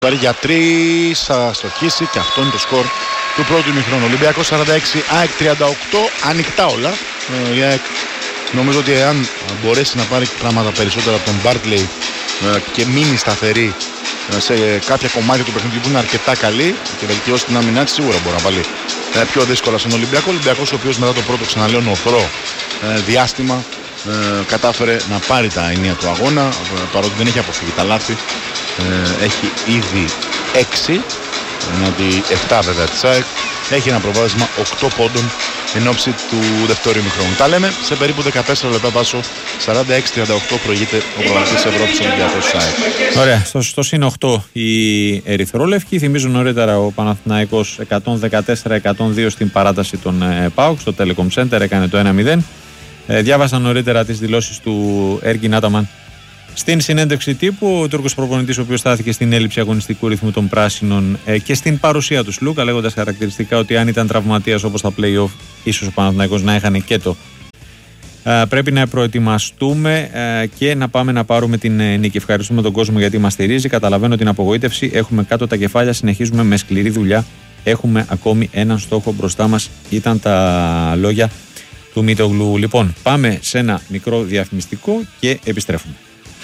Για 3 θα στοχίσει και αυτό είναι το σκορ του πρώτου ημιχρόνου. Ολυμπιακός 46, ΑΕΚ 38, ανοιχτά όλα. Η ΑΕΚ νομίζω ότι εάν μπορέσει να πάρει πράγματα περισσότερα από τον Μπάρτλεϊ και μείνει σταθερή σε κάποια κομμάτια του παιχνιδιού που είναι αρκετά καλή και βελτιώσει την άμυνά της, σίγουρα μπορεί να βάλει πιο δύσκολα στον Ολυμπιακό. Ο Ολυμπιακός, ο οποίος μετά το πρώτο, ξαναλέω, νοθρό διάστημα κατάφερε να πάρει τα ενία του αγώνα, παρότι δεν έχει αποφύγει τα λάθη. Έχει ήδη 6 εναντί 7 βέβαια της ΑΕΚ. Έχει ένα προβάδισμα 8 πόντων εν ώψη του δεύτερου ημιχρόνου. Τα λέμε σε περίπου 14 λεπτά. Βάσο 46-38 προηγείται ο πρωταθλητής Ευρώπης Ολυμπιακός της ΑΕΚ. Ωραία, στο συν 8 οι ερυθρόλευκοι. Θυμίζω νωρίτερα ο Παναθηναϊκός 114-102 στην παράταση των ΠΑΟΚ στο Telecom Center, έκανε το 1-0. Διάβασα νωρίτερα τις δηλώσεις του Έργιν Άταμαν στην συνέντευξη τύπου. Ο Τούρκος προπονητής, ο οποίος στάθηκε στην έλλειψη αγωνιστικού ρυθμού των πράσινων και στην παρουσία του Σλούκα, λέγοντας χαρακτηριστικά ότι αν ήταν τραυματίας όπως τα play-off, ίσως ο Παναθηναϊκός να έχανε και το. Πρέπει να προετοιμαστούμε και να πάμε να πάρουμε την νίκη. Ευχαριστούμε τον κόσμο γιατί μας στηρίζει. Καταλαβαίνω την απογοήτευση. Έχουμε κάτω τα κεφάλια. Συνεχίζουμε με σκληρή δουλειά. Έχουμε ακόμη έναν στόχο μπροστά μας. Ήταν τα λόγια του Μητογλου. Λοιπόν, πάμε σε ένα μικρό διαφημιστικό και επιστρέφουμε.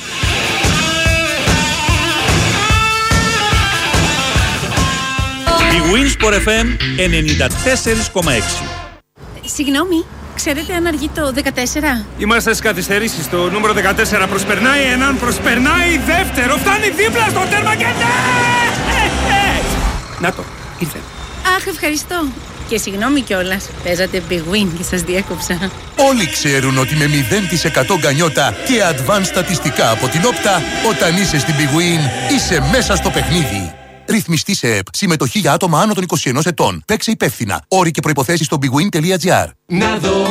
Η Winsport FM 94,6. Συγγνώμη, ξέρετε αν αργεί το 14? Είμαστε στις καθυστερήσεις. Το νούμερο 14 προσπερνάει έναν, προσπερνάει δεύτερο, φτάνει δίπλα στο τέρμα και να το, ήρθε. Αχ, ευχαριστώ. Και συγγνώμη κιόλας, παίζατε Big Win και σας διέκοψα. Όλοι ξέρουν ότι με 0% γκανιότα και advanced στατιστικά από την Όπτα, όταν είσαι στην Big Win, είσαι μέσα στο παιχνίδι. Ρυθμιστή σε ΕΠ. Συμμετοχή για άτομα άνω των 21 ετών. Παίξε υπεύθυνα. Όροι και προϋποθέσεις στο bigwin.gr.